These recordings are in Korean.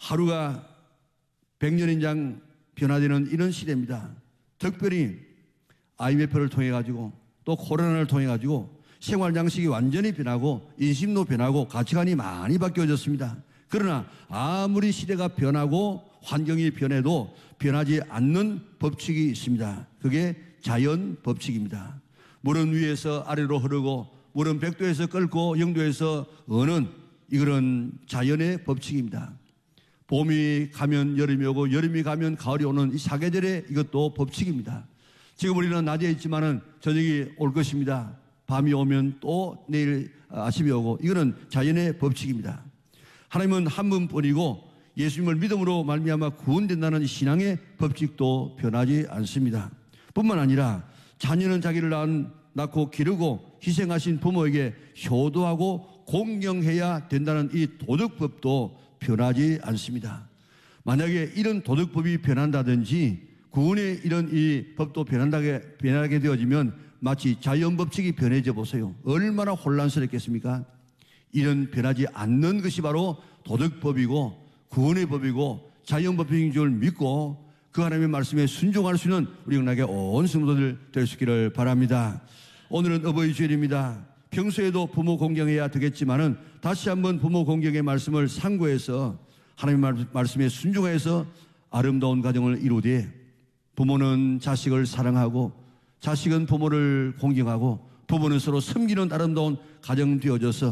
하루가 100년인장 변화되는 이런 시대입니다. 특별히 IMF를 통해 가지고 또 코로나를 통해 가지고 생활 양식이 완전히 변하고 인심도 변하고 가치관이 많이 바뀌어졌습니다. 그러나 아무리 시대가 변하고 환경이 변해도 변하지 않는 법칙이 있습니다. 그게 자연 법칙입니다. 물은 위에서 아래로 흐르고 물은 100도에서 끓고 0도에서 어는 이거는 자연의 법칙입니다. 봄이 가면 여름이 오고 여름이 가면 가을이 오는 이 사계절의 이것도 법칙입니다. 지금 우리는 낮에 있지만은 저녁이 올 것입니다. 밤이 오면 또 내일 아침이 오고 이거는 자연의 법칙입니다. 하나님은 한 분뿐이고 예수님을 믿음으로 말미암아 구원된다는 신앙의 법칙도 변하지 않습니다. 뿐만 아니라 자녀는 자기를 낳고 기르고 희생하신 부모에게 효도하고 공경해야 된다는 이 도덕법도 변하지 않습니다. 만약에 이런 도덕법이 변한다든지 구원의 이런 이 법도 변하게 되어지면 마치 자연법칙이 변해져 보세요. 얼마나 혼란스럽겠습니까? 이런 변하지 않는 것이 바로 도덕법이고 구원의 법이고 자연법인 줄 믿고 그 하나님의 말씀에 순종할 수 있는 우리 영락의 온 성도들 될 수 있기를 바랍니다. 오늘은 어버이 주일입니다. 평소에도 부모 공경해야 되겠지만은 다시 한번 부모 공경의 말씀을 상고해서 하나님의 말씀에 순종해서 아름다운 가정을 이루되 부모는 자식을 사랑하고 자식은 부모를 공경하고 부모는 서로 섬기는 아름다운 가정 되어져서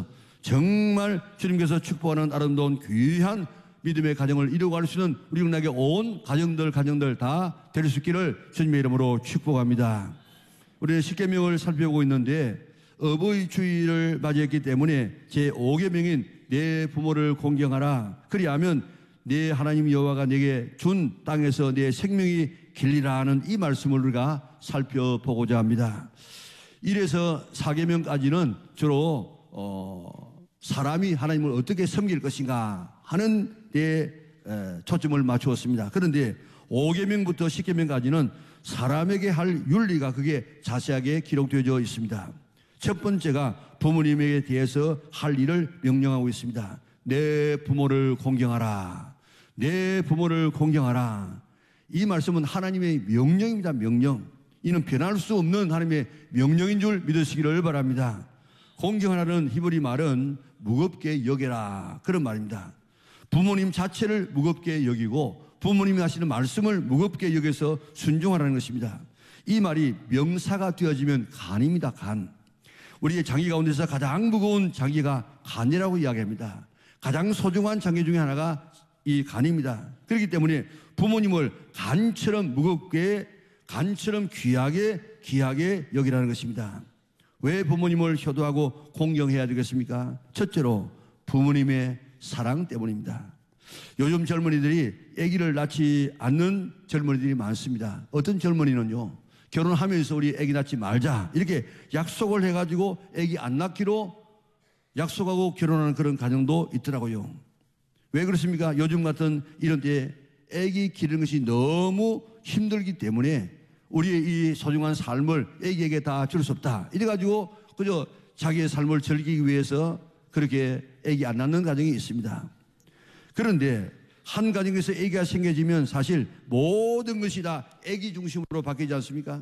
정말 주님께서 축복하는 아름다운 귀한 믿음의 가정을 이루어갈 수 있는 우리 영락의 온 가정들 다 될 수 있기를 주님의 이름으로 축복합니다. 우리는 십계명을 살펴보고 있는데 어버이 주일을 맞이했기 때문에 제5계명인 내 부모를 공경하라. 그리하면 내 하나님 여호와가 내게 준 땅에서 내 생명이 길리라 하는 이 말씀을 우리가 살펴보고자 합니다. 1에서 4계명까지는 주로 사람이 하나님을 어떻게 섬길 것인가 하는 데 초점을 맞추었습니다. 그런데 5계명부터 10계명까지는 사람에게 할 윤리가 그게 자세하게 기록되어 있습니다. 첫 번째가 부모님에 대해서 할 일을 명령하고 있습니다. 내 부모를 공경하라. 내 부모를 공경하라. 이 말씀은 하나님의 명령입니다. 명령. 이는 변할 수 없는 하나님의 명령인 줄 믿으시기를 바랍니다. 공경하라는 히브리 말은 무겁게 여겨라 그런 말입니다. 부모님 자체를 무겁게 여기고 부모님이 하시는 말씀을 무겁게 여겨서 순종하라는 것입니다. 이 말이 명사가 되어지면 간입니다. 간. 우리의 장기 가운데서 가장 무거운 장기가 간이라고 이야기합니다. 가장 소중한 장기 중에 하나가 이 간입니다. 그렇기 때문에 부모님을 간처럼 무겁게 간처럼 귀하게 여기라는 것입니다. 왜 부모님을 효도하고 공경해야 되겠습니까? 첫째로 부모님의 사랑 때문입니다. 요즘 젊은이들이 아기를 낳지 않는 젊은이들이 많습니다. 어떤 젊은이는요, 결혼하면서 우리 아기 낳지 말자 이렇게 약속을 해가지고 아기 안 낳기로 약속하고 결혼하는 그런 가정도 있더라고요. 왜 그렇습니까? 요즘 같은 이런 때에 아기 기르는 것이 너무 힘들기 때문에 우리의 이 소중한 삶을 아기에게 다 줄 수 없다 이래가지고 그저 자기의 삶을 즐기기 위해서 그렇게 아기 안 낳는 가정이 있습니다. 그런데 한 가정에서 아기가 생겨지면 사실 모든 것이 다 아기 중심으로 바뀌지 않습니까?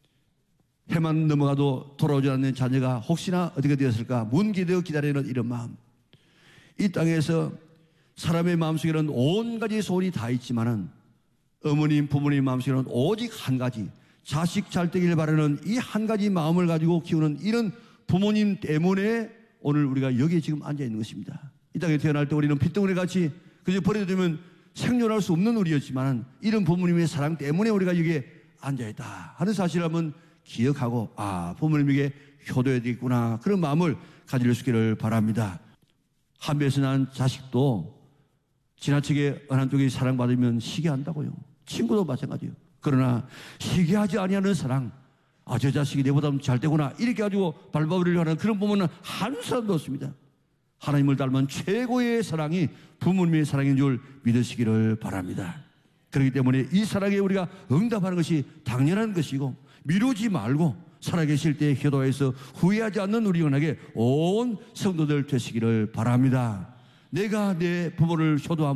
해만 넘어가도 돌아오지 않는 자녀가 혹시나 어떻게 되었을까 문기되어 기다리는 이런 마음. 이 땅에서 사람의 마음속에는 온 가지 소원이 다 있지만은 어머님 부모님 마음속에는 오직 한 가지 자식 잘 되길 바라는 이 한 가지 마음을 가지고 키우는 이런 부모님 때문에 오늘 우리가 여기에 지금 앉아 있는 것입니다. 이 땅에 태어날 때 우리는 핏덩어리 같이 그저 버려두면 생존할 수 없는 우리였지만 이런 부모님의 사랑 때문에 우리가 여기에 앉아 있다 하는 사실을 한번 기억하고 부모님에게 효도해야 되겠구나 그런 마음을 가질 수 있기를 바랍니다. 한 배에서 난 자식도 지나치게 어느 한쪽이 사랑받으면 시기한다고요. 친구도 마찬가지예요. 그러나 시기하지 아니하는 사랑, 저 자식이 내보다 잘 되구나 이렇게 가지고 밟아버리려고 하는 그런 부모는 한 사람도 없습니다. 하나님을 닮은 최고의 사랑이 부모님의 사랑인 줄 믿으시기를 바랍니다. 그렇기 때문에 이 사랑에 우리가 응답하는 것이 당연한 것이고 미루지 말고 살아계실 때 효도해서 후회하지 않는 우리 영혼에게 온 성도들 되시기를 바랍니다. 내가 내 부모를 효도함